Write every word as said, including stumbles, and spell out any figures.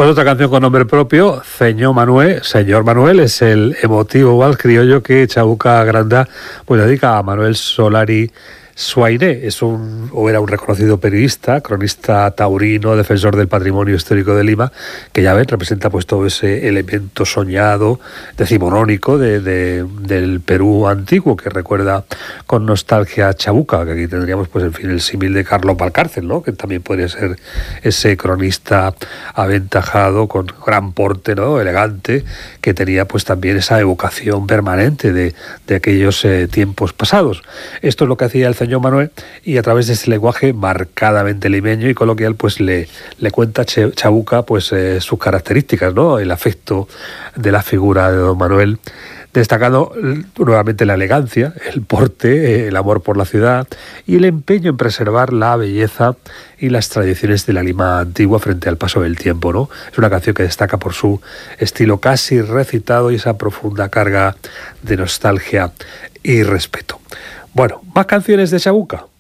Pues otra canción con nombre propio, Señor Manuel. Señor Manuel es el emotivo vals criollo que Chabuca Granda pues dedica a Manuel Solari Suainé. Es un, o era un reconocido periodista, cronista taurino, defensor del patrimonio histórico de Lima, que ya ven, representa pues todo ese elemento soñado, decimonónico de, de, del Perú antiguo, que recuerda con nostalgia a Chabuca, que aquí tendríamos pues en fin el símil de Carlos Valcárcel, ¿no? Que también podría ser ese cronista aventajado, con gran porte, ¿no? Elegante, que tenía pues también esa evocación permanente de, de aquellos eh, tiempos pasados. Esto es lo que hacía el señor Manuel, y a través de ese lenguaje marcadamente limeño y coloquial pues le, le cuenta Chabuca pues eh, sus características, ¿no? El afecto de la figura de don Manuel, destacando nuevamente la elegancia, el porte, el amor por la ciudad y el empeño en preservar la belleza y las tradiciones de la Lima antigua frente al paso del tiempo, ¿no? Es una canción que destaca por su estilo casi recitado y esa profunda carga de nostalgia y respeto. Bueno, más canciones de Chabuca.